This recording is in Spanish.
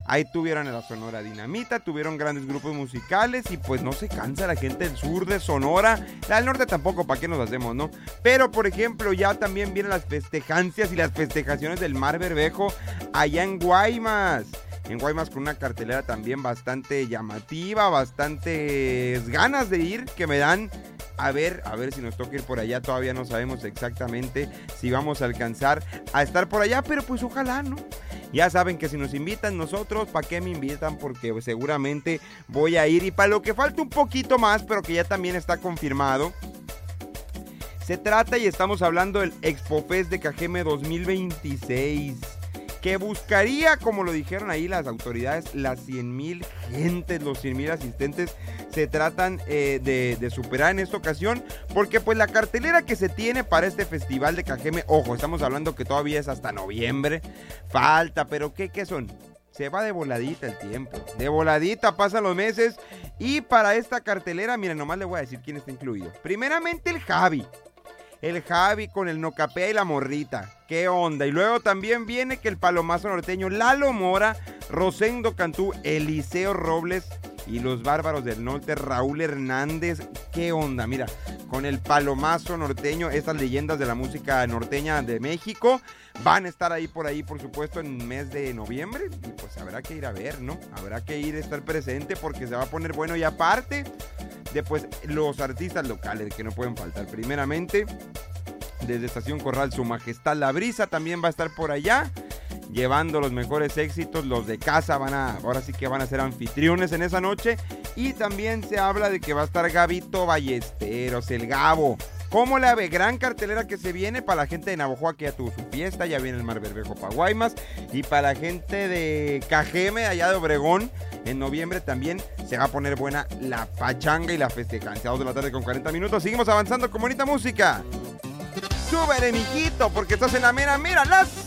Ahí tuvieron a la Sonora Dinamita, tuvieron grandes grupos musicales y pues no se cansa la gente del sur de Sonora. La del norte tampoco, ¿para qué nos hacemos, no? Pero, por ejemplo, ya también vienen las festejancias y las festejaciones del Mar Bermejo allá en Guaymas. En Guaymas con una cartelera también bastante llamativa, bastantes ganas de ir que me dan. A ver si nos toca ir por allá, todavía no sabemos exactamente si vamos a alcanzar a estar por allá, pero pues ojalá, ¿no? Ya saben que si nos invitan nosotros, ¿para qué me invitan? Porque seguramente voy a ir y para lo que falta un poquito más, pero que ya también está confirmado. Se trata y estamos hablando del Expofest de Cajeme 2026. Que buscaría, como lo dijeron ahí las autoridades, las 100,000 gentes, los 100,000 asistentes se tratan de superar en esta ocasión, porque pues la cartelera que se tiene para este festival de Cajeme, ojo, estamos hablando que todavía es hasta noviembre, falta, pero ¿qué son? Se va de voladita el tiempo, de voladita pasan los meses, y para esta cartelera, miren, nomás le voy a decir quién está incluido. Primeramente el Javi. El Javi con el Nocapea y la Morrita. ¿Qué onda? Y luego también viene que el Palomazo Norteño, Lalo Mora, Rosendo Cantú, Eliseo Robles y los Bárbaros del Norte, Raúl Hernández. ¿Qué onda? Mira, con el Palomazo Norteño, estas leyendas de la música norteña de México van a estar ahí, por supuesto, en el mes de noviembre. Y pues habrá que ir a ver, ¿no? Habrá que ir a estar presente porque se va a poner bueno. Y aparte, después los artistas locales que no pueden faltar. Primeramente, desde Estación Corral, Su Majestad La Brisa también va a estar por allá, llevando los mejores éxitos. Los de casa ahora sí que van a ser anfitriones en esa noche. Y también se habla de que va a estar Gabito Ballesteros, el Gabo. ¿Cómo la ve? Gran cartelera que se viene para la gente de Navojoa, que ya tuvo su fiesta, ya viene el Mar Bermejo para Guaymas. Y para la gente de Cajeme, allá de Obregón, en noviembre también se va a poner buena la pachanga y la festejancia. 2 de la tarde con 40 minutos. Seguimos avanzando con bonita música. Súbele, mijito, porque estás en la mera, las